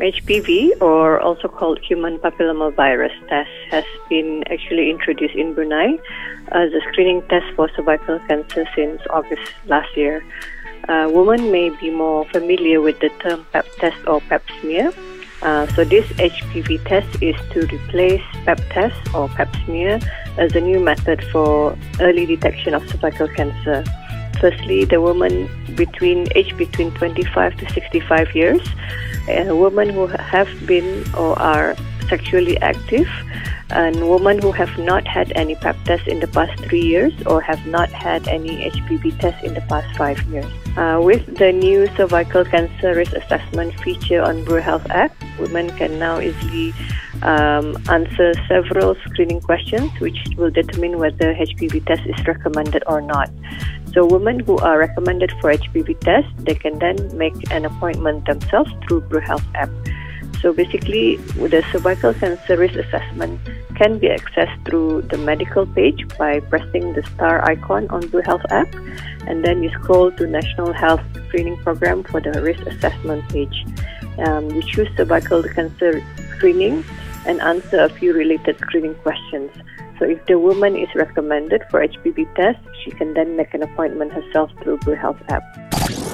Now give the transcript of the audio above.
HPV, or also called human papillomavirus test, has been actually introduced in Brunei as a screening test for cervical cancer since August last year. Women may be more familiar with the term Pap test or Pap smear. So this HPV test is to replace Pap test or Pap smear as a new method for early detection of cervical cancer. Firstly, the women between 25 to 65 years, women who have been or are sexually active, and women who have not had any Pap test in the past 3 years or have not had any HPV test in the past 5 years. With the new cervical cancer risk assessment feature on BruHealth app, women can now easily answer several screening questions which will determine whether HPV test is recommended or not. So women who are recommended for HPV test, they can then make an appointment themselves through BruHealth app. So basically, the cervical cancer risk assessment can be accessed through the medical page by pressing the star icon on BruHealth app, and then you scroll to National Health Screening Program for the risk assessment page. You choose cervical cancer screening and answer a few related screening questions. So if the woman is recommended for HPV test, she can then make an appointment herself through BruHealth app.